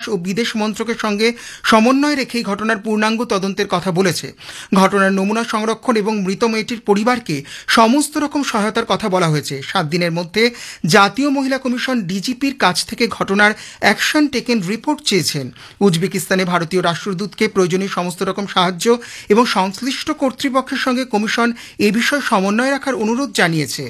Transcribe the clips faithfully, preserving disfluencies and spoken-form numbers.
ও বিদেশ মন্ত্রকের সঙ্গে সমন্বয় রেখেই ঘটনার পূর্ণাঙ্গ তদন্তের কথা বলেছে। ঘটনার নমুনা সংরক্ষণ এবং মৃত মেয়েটির পরিবারকে সমস্ত রকম সহায়তার কথা বলা হয়েছে। সাত দিনের মধ্যে জাতীয় মহিলা কমিশন ডিজিপির কাছ থেকে ঘটনার অ্যাকশন টেকেন রিপোর্ট চেয়েছেন। উজবেকিস্তানে ভারতীয় রাষ্ট্রদূতকে প্রয়োজনীয় সমস্ত রকম সাহায্য এবং সংশ্লিষ্ট কর্তৃপক্ষের সঙ্গে কমিশন এ বিষয়ে সমন্বয় রাখার অনুরোধ জানিয়েছে।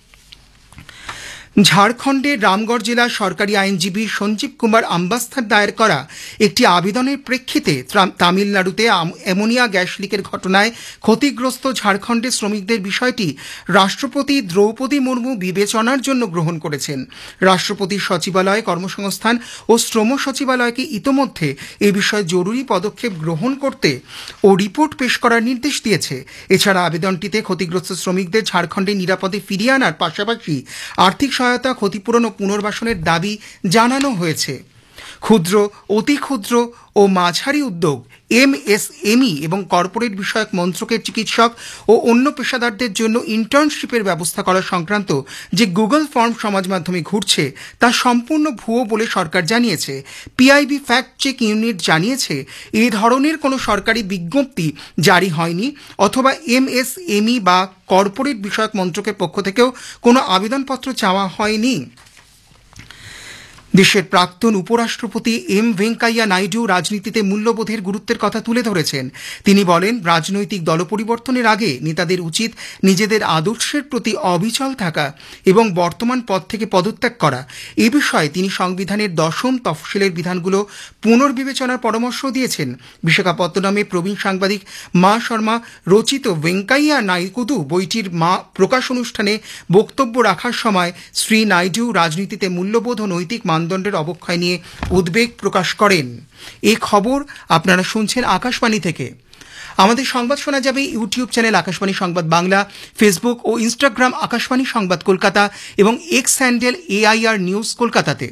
ঝাড়খণ্ডের রামগড় জেলার সরকারি আইনজীবী সঞ্জীব কুমার আম্বাস্থার দায়ের করা একটি আবেদনের প্রেক্ষিতে তামিলনাড়ুতে অ্যামোনিয়া গ্যাস লিকের ঘটনায় ক্ষতিগ্রস্ত ঝাড়খণ্ডের শ্রমিকদের বিষয়টি রাষ্ট্রপতি দ্রৌপদী মুর্মু বিবেচনার জন্য গ্রহণ করেছেন। রাষ্ট্রপতির সচিবালয়, কর্মসংস্থান ও শ্রম সচিবালয়কে ইতোমধ্যে এ বিষয়ে জরুরি পদক্ষেপ গ্রহণ করতে ও রিপোর্ট পেশ করার নির্দেশ দিয়েছে। এছাড়া আবেদনটিতে ক্ষতিগ্রস্ত শ্রমিকদের ঝাড়খণ্ডে নিরাপদে ফিরিয়ে আনার পাশাপাশি আর্থিক সহায়তা, ক্ষতিপূরণ ও পুনর্বাসনের দাবি জানানো হয়েছে। ক্ষুদ্র, অতি ক্ষুদ্র ও মাঝারি উদ্যোগ, এমএসএমই এবং কর্পোরেট বিষয়ক মন্ত্রকের চিকিৎসক ও অন্য পেশাদারদের জন্য ইন্টার্নশিপের ব্যবস্থা করা সংক্রান্ত যে গুগল ফর্ম সমাজ মাধ্যমে ঘুরছে তা সম্পূর্ণ ভুয়ো বলে সরকার জানিয়েছে। পিআইবি ফ্যাক্ট চেক ইউনিট জানিয়েছে এই ধরনের কোনো সরকারি বিজ্ঞপ্তি জারি হয়নি অথবা এমএসএমই বা কর্পোরেট বিষয়ক মন্ত্রকের পক্ষ থেকেও কোনো আবেদনপত্র চাওয়া হয়নি। দেশের প্রাক্তন উপরাষ্ট্রপতি এম ভেঙ্কাইয়া নাইডু রাজনীতিতে মূল্যবোধের গুরুত্বের কথা তুলে ধরেছেন। তিনি বলেন, রাজনৈতিক দল পরিবর্তনের আগে নেতাদের উচিত নিজেদের আদর্শের প্রতি অবিচল থাকা এবং বর্তমান পদ থেকে পদত্যাগ করা। এ বিষয়ে তিনি সংবিধানের দশম তফসিলের বিধানগুলো পুনর্বিবেচনার পরামর্শ দিয়েছেন। বিশাখাপত্তনমে প্রবীণ সাংবাদিক মা শর্মা রচিত ভেঙ্কাইয়া নাইডু বইটির মা প্রকাশ অনুষ্ঠানে বক্তব্য রাখার সময় শ্রী নাইডু রাজনীতিতে মূল্যবোধ ও নৈতিক মানদণ্ডের অবক্ষয় নিয়ে উদ্বেগ প্রকাশ করেন। এই খবর আপনারা শুনছেন আকাশবাণী থেকে। আমাদের সংবাদ শোনা যাবে ইউটিউব চ্যানেল আকাশবাণী সংবাদ বাংলা, ফেসবুক ও ইনস্টাগ্রাম আকাশবাণী সংবাদ কলকাতা এবং এক্স হ্যান্ডেল এআইআর নিউজ কলকাতাতে।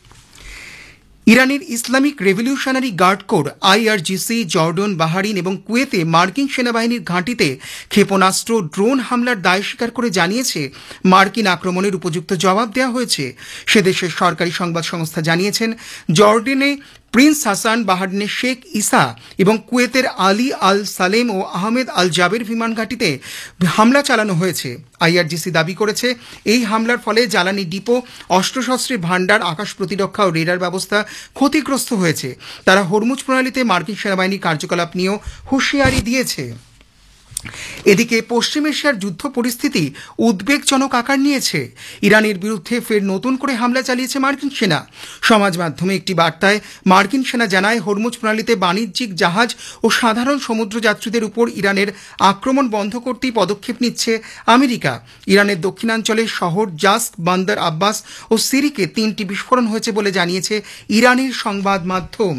ইরানের Islamic revolutionary guard corps IRGC Jordan, Bahrain এবং কুয়েতে মার্কিন সেনাবাহিনীর ঘাঁটিতে ক্ষেপণাস্ত্র, ড্রোন হামলার দায় স্বীকার করে জানিয়েছে মার্কিন আক্রমণের উপযুক্ত জবাব দেওয়া হয়েছে। সে দেশের সরকারি সংবাদ সংস্থা জানিয়েছেন, জর্ডেনে প্রিন্স হাসান, বাহারিনে শেখ ইসা এবং কুয়েতের আলী আল সালেম ও আহমেদ আল জাবের বিমান ঘাঁটিতে হামলা চালানো হয়েছে। আইআরজিসি দাবি করেছে, এই হামলার ফলে জ্বালানি ডিপো, অস্ত্রশস্ত্রের ভাণ্ডার, আকাশ প্রতিরক্ষা ও রেডার ব্যবস্থা ক্ষতিগ্রস্ত হয়েছে। তারা হরমুজ প্রণালীতে মার্কিন সেনাবাহিনীর কার্যকলাপ নিয়েও হুঁশিয়ারি দিয়েছে। এদিকে পশ্চিম এশিয়ার যুদ্ধ পরিস্থিতি উদ্বেগজনক আকার নিয়েছে। ইরানের বিরুদ্ধে ফের নতুন করে হামলা চালিয়েছে মার্কিন সেনা। সমাজ মাধ্যমে একটি বার্তায় মার্কিন সেনা জানায়, হরমুজ প্রণালীতে বাণিজ্যিক জাহাজ ও সাধারণ সমুদ্রযাত্রীদের উপর ইরানের আক্রমণ বন্ধ করতেই পদক্ষেপ নিচ্ছে আমেরিকা। ইরানের দক্ষিণাঞ্চলের শহর জাস্ক, বান্দর আব্বাস ও সিরিকে তিনটি বিস্ফোরণ হয়েছে বলে জানিয়েছে ইরানের সংবাদ মাধ্যম।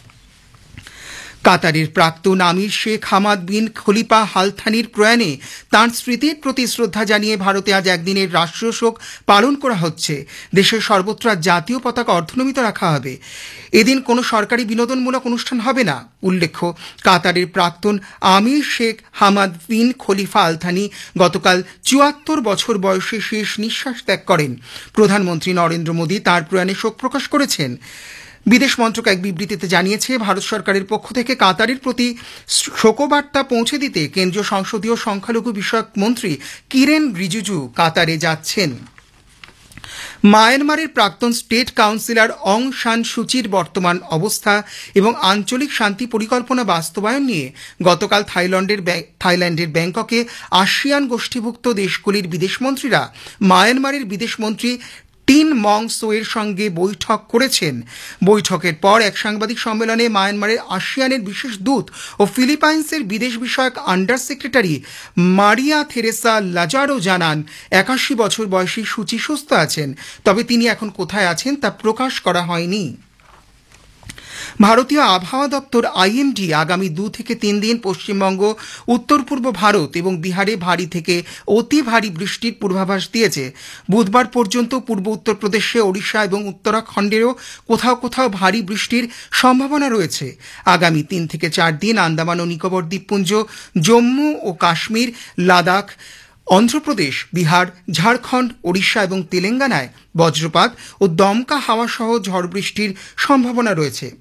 কাতারের প্রাক্তন আমির শেখ হামাদ বিন খলিফা আল থানির প্রয়াণে তাঁর স্মৃতির প্রতি শ্রদ্ধা জানিয়ে ভারতে আজ একদিনের রাষ্ট্রীয় শোক পালন করা হচ্ছে। দেশের সর্বত্র জাতীয় পতাকা অর্ধনমিত রাখা হবে। এদিন কোনো সরকারি বিনোদনমূলক অনুষ্ঠান হবে না। উল্লেখ্য, কাতারের প্রাক্তন আমির শেখ হামাদ বিন খলিফা আল থানি গতকাল চুয়াত্তর বছর বয়সে শেষ নিঃশ্বাস ত্যাগ করেন। প্রধানমন্ত্রী নরেন্দ্র মোদী তাঁর প্রয়াণে শোক প্রকাশ করেছেন। বিদেশ মন্ত্রক এক বিবৃতিতে জানিয়েছে, ভারত সরকারের পক্ষ থেকে কাতারের প্রতি শোকবার্তা পৌঁছে দিতে কেন্দ্রীয় সংসদীয় সংখ্যালঘু বিষয়ক মন্ত্রী কিরেন রিজিজু কাতারে যাচ্ছেন। মায়ানমারের প্রাক্তন স্টেট কাউন্সিলর অং সান সুচির বর্তমান অবস্থা এবং আঞ্চলিক শান্তি পরিকল্পনা বাস্তবায়ন নিয়ে গতকাল থাইল্যান্ডের থাইল্যান্ডের ব্যাংককে আসিয়ান গোষ্ঠীভুক্ত দেশগুলির বিদেশমন্ত্রীরা মায়ানমারের বিদেশমন্ত্রী টিন মং সোয়ের সঙ্গে বৈঠক করেছেন। বৈঠকের পর এক সাংবাদিক সম্মেলনে মায়ানমারের আসিয়ানের বিশেষ দূত ও ফিলিপাইন্সের বিদেশ বিষয়ক আন্ডার সেক্রেটারি মারিয়া থেরেসা লাজারো জানান, একাশি বছর বয়সী সুচি সুস্থ আছেন, তবে তিনি এখন কোথায় আছেন তা প্রকাশ করা হয়নি। ভারতীয় আবহাওয়া দপ্তর আইএমডি আগামী দু থেকে তিন দিন পশ্চিমবঙ্গ, উত্তর পূর্ব ভারত এবং বিহারে ভারী থেকে অতি ভারী বৃষ্টির পূর্বাভাস দিয়েছে। বুধবার পর্যন্ত পূর্ব উত্তরপ্রদেশে, ওড়িশা এবং উত্তরাখণ্ডেরও কোথাও কোথাও ভারী বৃষ্টির সম্ভাবনা রয়েছে। আগামী তিন থেকে চার দিন আন্দামান ও নিকোবর দ্বীপপুঞ্জ, জম্মু ও কাশ্মীর, লাদাখ, অন্ধ্রপ্রদেশ, বিহার, ঝাড়খণ্ড, ওড়িশা এবং তেলেঙ্গানায় বজ্রপাত ও দমকা হাওয়া সহ ঝড় বৃষ্টির সম্ভাবনা রয়েছে।